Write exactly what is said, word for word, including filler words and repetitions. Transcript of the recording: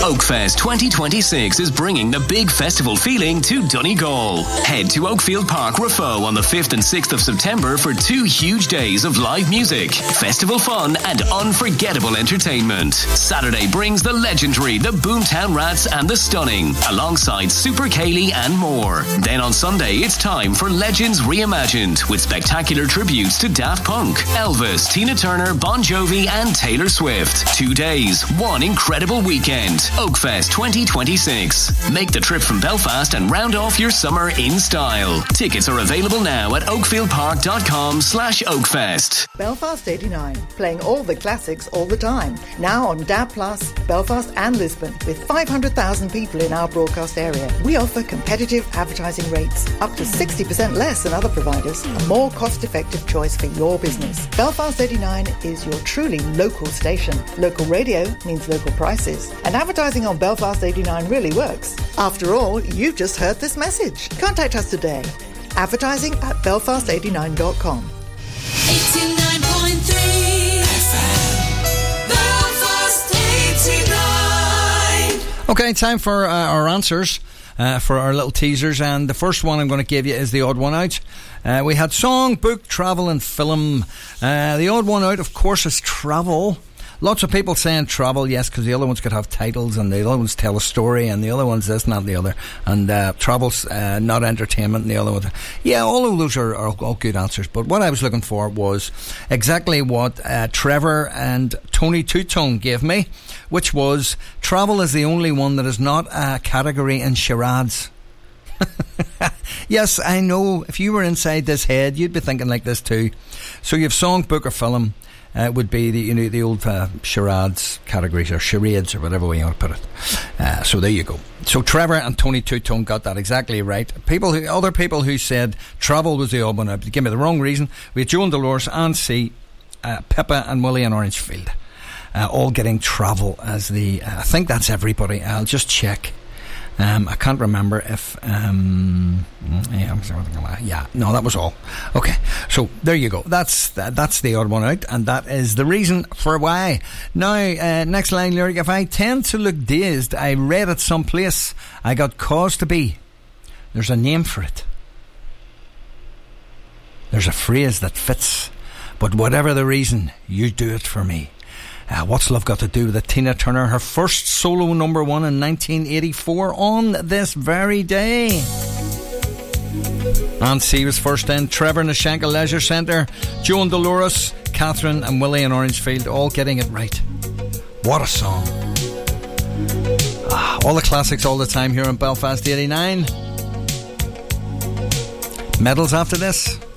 Oakfest twenty twenty-six is bringing the big festival feeling to Donegal. Head to Oakfield Park, Raphoe on the fifth and sixth of September for two huge days of live music, festival fun and unforgettable entertainment. Saturday brings the legendary The Boomtown Rats and The Stunning, alongside Super Kaylee and more. Then on Sunday, it's time for Legends Reimagined, with spectacular tributes to Daft Punk, Elvis, Tina Turner, Bon Jovi and Taylor Swift. Two days, one incredible weekend. Oakfest twenty twenty-six. Make the trip from Belfast and round off your summer in style. Tickets are available now at oakfieldpark.com slash Oakfest. Belfast eighty-nine, playing all the classics all the time. Now on D A B plus, Belfast and Lisbon, with five hundred thousand people in our broadcast area. We offer competitive advertising rates, up to sixty percent less than other providers, a more cost-effective choice for your business. Belfast eighty-nine is your truly local station. Local radio means local prices, and advertising on Belfast eighty-nine really works. After all, you've just heard this message. Contact us today. Advertising at belfast eighty-nine dot com. eighty-nine point three F M, Belfast eighty-nine. Okay, time for uh, our answers. Uh, for our little teasers, and the first one I'm going to give you is the odd one out. Uh, we had song, book, travel and film. Uh, the odd one out, of course, is travel. Lots of people saying travel, yes, because the other ones could have titles and the other ones tell a story and the other ones this, not the other. And uh, travel's uh, not entertainment and the other one. Yeah, all of those are, are all good answers. But what I was looking for was exactly what uh, Trevor and Tony Two-Tone gave me, which was travel is the only one that is not a category in charades. Yes, I know. If you were inside this head, you'd be thinking like this too. So you have song, book or film. Uh, would be the you know the old uh, charades categories or charades or whatever way you want to put it. Uh, so there you go. So Trevor and Tony Two-Tone got that exactly right. People, who, other people who said travel was the odd one, give me the wrong reason. We had Joe and Dolores, Anne C, uh, Pippa and Willie in Orangefield, uh, all getting travel as the. Uh, I think that's everybody. I'll just check. Um, I can't remember if um, yeah, yeah, no, that was all. Okay, so there you go. That's that, that's the odd one out, and that is the reason for why. Now, uh, next line lyric: if I tend to look dazed, I read it someplace. I got cause to be. There's a name for it. There's a phrase that fits. But whatever the reason, you do it for me. Uh, what's love got to do with it? Tina Turner, her first solo number one in nineteen eighty-four on this very day. Aunt C was first in. Trevor in the Shankill Leisure Centre, Joe and Dolores, Catherine and Willie in Orangefield, all getting it right. What a song. Ah, all the classics all the time here in Belfast eighty-nine. Medals after this.